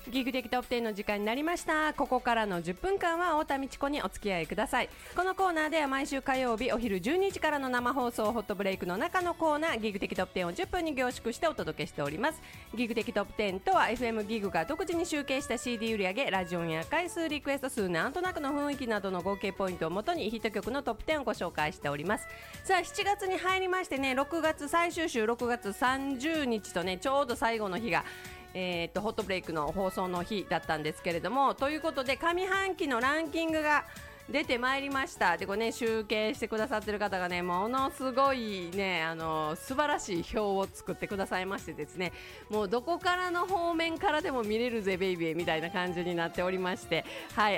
ギグ的トップ10の時間になりました。ここからの10分間は太田美智子にお付き合いください。このコーナーでは毎週火曜日お昼12時からの生放送ホットブレイクの中のコーナー、ギグ的トップ10を10分に凝縮してお届けしております。ギグ的トップ10とは FM ギグが独自に集計した CD 売上、ラジオや回数、リクエスト数、なんとなくの雰囲気などの合計ポイントをもとにヒット曲のトップ10をご紹介しております。さあ7月に入りましてね、6月最終週6月30日とね、ちょうど最後の日がホットブレイクの放送の日だったんですけれども、ということで上半期のランキングが出てまいりました。でこれね、集計してくださってる方がね、ものすごいね、素晴らしい表を作ってくださいましてですね、もうどこからの方面からでも見れるぜベイビーみたいな感じになっておりまして、はい、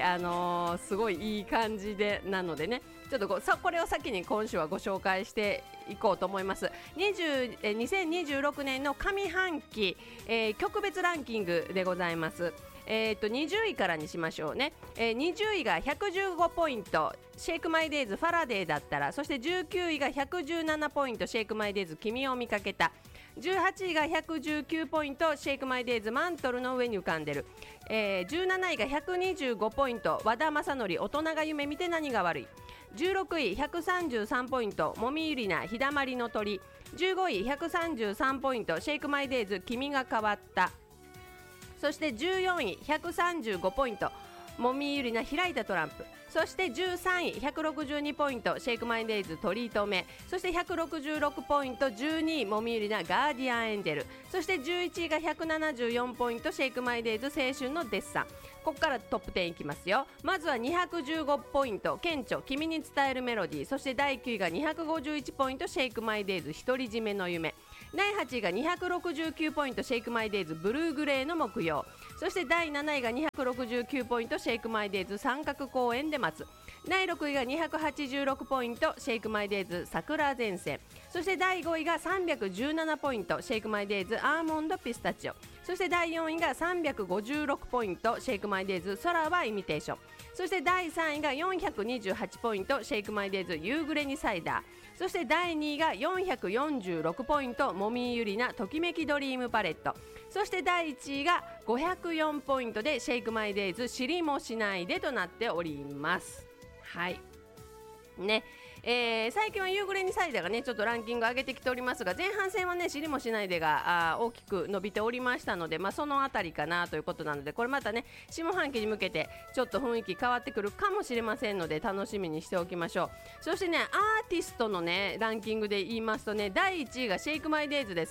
すごいいい感じでなのでね、ちょっとこれを先に今週はご紹介していこうと思います。2026年の上半期、曲別ランキングでございます。20位からにしましょうね。20位が115ポイント、シェイクマイデイズファラデーだったら。そして19位が117ポイント、シェイクマイデイズ君を見かけた。18位が119ポイント、シェイクマイデイズマントルの上に浮かんでる。17位が125ポイント、和田正則大人が夢見て何が悪い。16位133ポイント、もみゆりな日だまりの鳥。15位133ポイント、シェイクマイデイズ君が変わった。そして14位135ポイント、もみゆりな開いたトランプ。そして13位162ポイント、シェイクマイデイズトリートメ。そして166ポイント、12位もみゆりなガーディアンエンジェル。そして11位が174ポイント、シェイクマイデイズ青春のデッサン。ここからトップ10いきますよ。まずは215ポイント、顕著君に伝えるメロディー。そして第9位が251ポイント、シェイクマイデイズ独り占めの夢。第8位が269ポイント、シェイクマイデイズブルーグレーの木曜。そして第7位が269ポイント、シェイクマイデイズ三角公園で待つ。第6位が286ポイント、シェイクマイデイズ桜前線。そして第5位が317ポイント、シェイクマイデイズアーモンドピスタチオ。そして第4位が356ポイント、シェイクマイデイズ空はイミテーション。そして第3位が428ポイント、シェイクマイデイズ夕暮れにサイダー。そして第2位が446ポイント、もみゆりなときめきドリームパレット。そして第1位が504ポイントで、シェイクマイデイズ知りもしないでとなっております。はいね、最近は夕暮れにサイダーがねちょっとランキング上げてきておりますが、前半戦はね知りもしないでが大きく伸びておりましたので、そのあたりかなということなので、これまたね下半期に向けてちょっと雰囲気変わってくるかもしれませんので、楽しみにしておきましょう。そしてね、アーティストのねランキングで言いますとね、第1位がシェイクマイデイズで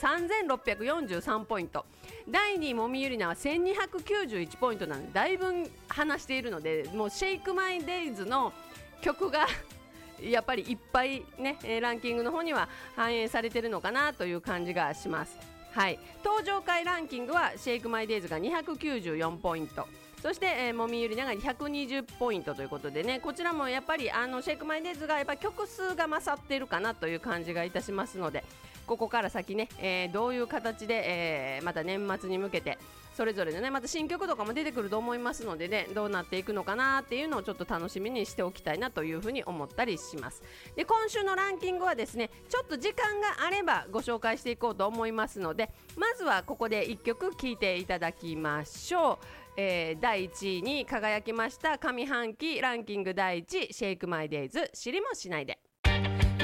3643ポイント、第2位もみゆりなは1291ポイントなので、だいぶ離しているので、もうシェイクマイデイズの曲がやっぱりいっぱいねランキングの方には反映されているのかなという感じがします。はい、登場回ランキングはシェイクマイデイズが294ポイント、そして、もみゆりなが120ポイントということでね、こちらもやっぱりシェイクマイデイズがやっぱり曲数が勝っているかなという感じがいたしますので、ここから先ね、どういう形で、また年末に向けてそれぞれのねまた新曲とかも出てくると思いますのでね、どうなっていくのかなっていうのをちょっと楽しみにしておきたいなというふうに思ったりします。で今週のランキングはですね、ちょっと時間があればご紹介していこうと思いますので、まずはここで1曲聴いていただきましょう。第1位に輝きました上半期ランキング第1位、シェイクマイデイズ知りもしないで。